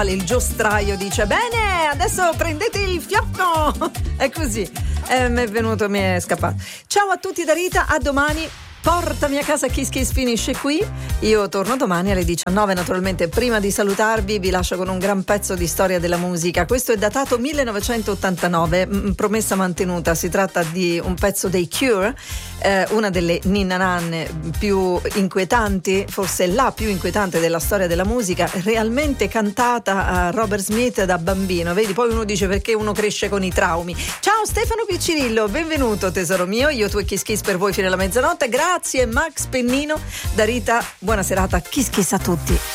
Il giostraio dice: bene, adesso prendete il fiocco. È così. Mi è scappato. Ciao a tutti da Rita, a domani. Portami a casa Kiss Kiss finisce qui. Io torno domani alle 19. Naturalmente, prima di salutarvi, vi lascio con un gran pezzo di storia della musica. Questo è datato 1989, promessa mantenuta. Si tratta di un pezzo dei Cure, una delle ninna nanne più inquietanti, forse la più inquietante della storia della musica, realmente cantata a Robert Smith da bambino. Vedi, poi uno dice perché uno cresce con i traumi. Ciao Stefano Piccirillo, benvenuto tesoro mio. Io, tu e Kiss Kiss per voi fino alla mezzanotte. Grazie Max Pennino da Rita, buona serata, Kiss Kiss a tutti.